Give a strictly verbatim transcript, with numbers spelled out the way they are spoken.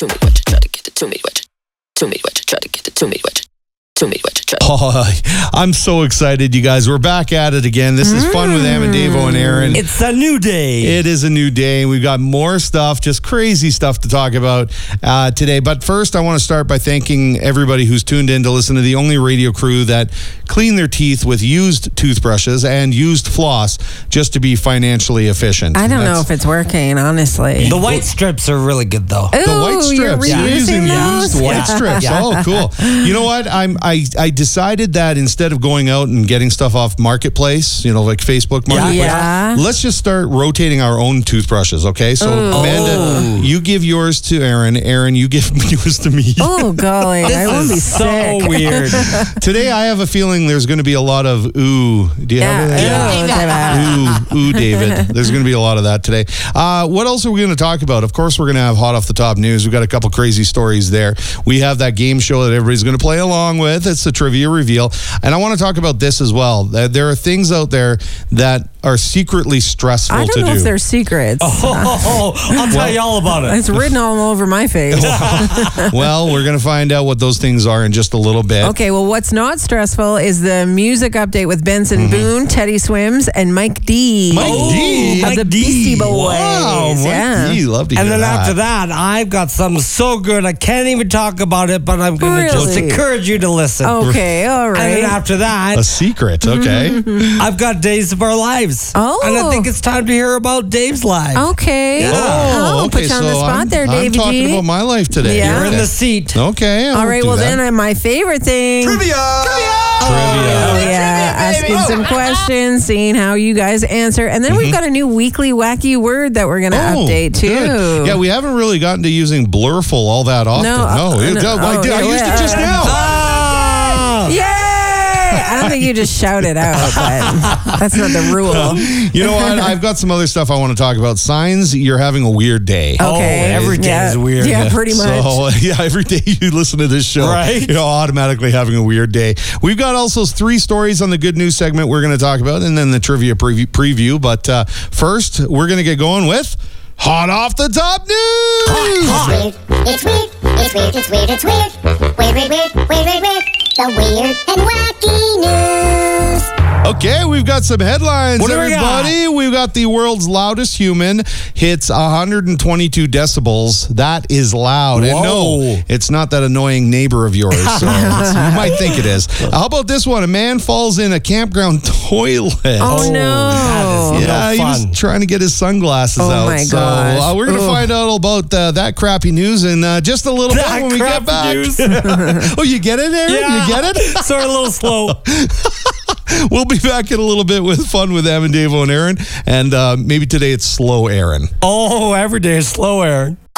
to me, what you try to get it to me, what you to me, what you try to get it to me, what you to me, what you try. Oh, I'm so excited, you guys. We're back at it again. This is fun with Amendevo and Aaron. It's a new day. It is a new day. We've got more stuff, just crazy stuff to talk about uh, today. But first, I want to start by thanking everybody who's tuned in to listen to the only radio crew that clean their teeth with used toothbrushes and used floss just to be financially efficient. I don't That's, know if it's working, honestly. The white strips are really good, though. Ooh, The white strips. You're You're using reusing used those? white Yeah. strips. Yeah. Oh, cool. You know what? I'm I, I decided that instead of going out and getting stuff off Marketplace, you know, like Facebook Marketplace, Yeah. let's just start rotating our own toothbrushes, okay? So, Ooh. Amanda, Oh. you give yours to Aaron. Aaron, you give yours to me. Oh, golly. I will be This is so sick. weird. Today, I have a feeling there's going to be a lot of ooh. Do you Yeah. have it? Ooh, Ooh, ooh, David. There's going to be a lot of that today. Uh, what else are we going to talk about? Of course, we're going to have hot off the top news. We've got a couple crazy stories there. We have that game show that everybody's going to play along with. It's the trivia reveal. And I want to talk about this as well. There are things out there that are secretly stressful I don't to know do. if they're secrets. Oh, I'll tell you all about it. It's written all over my face. Well, we're going to find out what those things are in just a little bit. Okay, well, what's not stressful is the music update with Benson Boone, Teddy Swims, and Mike D. Mike D. Of Mike the D. Beastie Boys. Wow, Mike yeah. D. Love to hear And then that. after that, I've got something so good I can't even talk about it, but I'm going to just Really? encourage you to listen. Okay, all And then right. after that, A secret, okay? I've got Days of Our Lives. Oh. And I think it's time to hear about Dave's life. Okay. Oh, put you on the so spot I'm, there, I'm Davey talking G. about my life today. Yeah. You're in Okay. the seat. Okay. All right, well, then uh, my favorite thing. Trivia. Oh, yeah, asking some questions, seeing how you guys answer. And then we've got a new weekly wacky word that we're going to Oh, update, too. good. Yeah, we haven't really gotten to using Blurful all that often. No, No, uh, it- no. I, Oh, did- I yeah, used it yeah. just now. Ah! Yay! I don't think you just shout it out, but that's not the rule. You know what? I've got some other stuff I want to talk about. Signs you're having a weird day. Okay. every day yeah. is weird. Yeah, pretty much. So, yeah, every day you listen to this show, Right. you're automatically having a weird day. We've got also three stories on the good news segment we're going to talk about, and then the trivia preview. preview. But uh, first, we're going to get going with Hot Off the Top News. It's weird, it's weird, it's weird, it's weird, it's weird. Weird, weird, weird, weird, weird, weird. The weird and wacky news. Okay, we've got some headlines, What do we everybody. We've got the world's loudest human hits one hundred twenty-two decibels. That is loud. And no, Whoa. it's not that annoying neighbor of yours. So it's- you might think it is. How about this one? A man falls in a campground toilet. Oh, no. that is Yeah, no he fun. was trying to get his sunglasses Oh, out. my so gosh. uh, we're going to Ugh. find out about uh, that crappy news in uh, just a little That bit when we get crappy back. news. Oh, you get it, Aaron? Yeah. You get it? Sorry, a little slow. We'll be back in a little bit with fun with Amendevo and Aaron. And uh, maybe today it's slow Aaron. Oh, every day is slow, Aaron.